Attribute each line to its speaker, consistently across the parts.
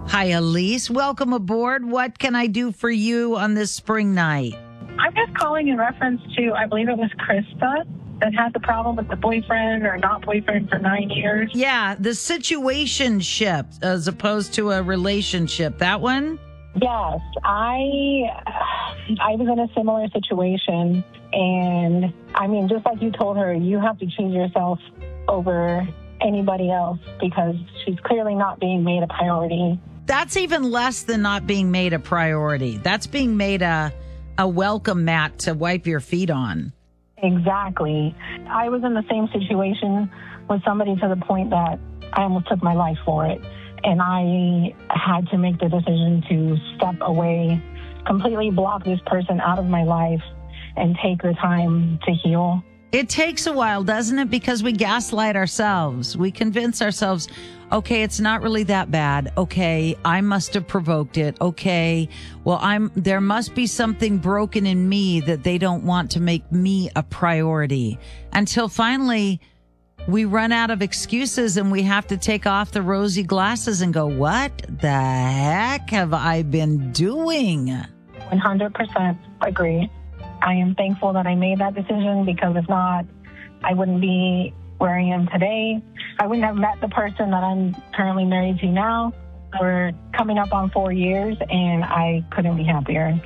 Speaker 1: Hi, Elise. Welcome aboard. What can I do for you on this spring night?
Speaker 2: I'm just calling in reference to, I believe it was Krista that had the problem with the boyfriend or not boyfriend for 9 years.
Speaker 1: Yeah, the situationship as opposed to a relationship. That one?
Speaker 2: Yes, I was in a similar situation, and I mean, just like you told her, you have to choose yourself over anybody else because she's clearly not being made a priority.
Speaker 1: That's even less than not being made a priority. That's being made a welcome mat to wipe your feet on.
Speaker 2: Exactly. I was in the same situation with somebody to the point that I almost took my life for it. And I had to make the decision to step away, completely block this person out of my life, and take the time to heal.
Speaker 1: It takes a while, doesn't it? Because we gaslight ourselves. We convince ourselves, okay, it's not really that bad. Okay, I must have provoked it. Okay, well, there must be something broken in me that they don't want to make me a priority. Until finally, we run out of excuses and we have to take off the rosy glasses and go, what the heck have I been doing?
Speaker 2: 100% agree. I am thankful that I made that decision because if not, I wouldn't be where I am today. I wouldn't have met the person that I'm currently married to now. We're coming up on 4 years and I couldn't be happier.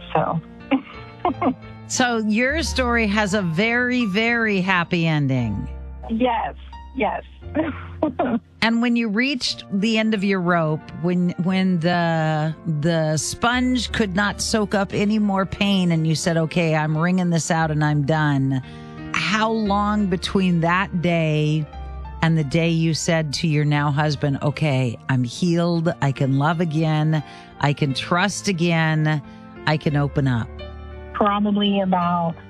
Speaker 1: So your story has a very, very happy ending.
Speaker 2: Yes.
Speaker 1: And when you reached the end of your rope, when the sponge could not soak up any more pain and you said, okay, I'm wringing this out and I'm done. How long between that day and the day you said to your now husband, okay, I'm healed, I can love again, I can trust again, I can open up?
Speaker 2: Probably about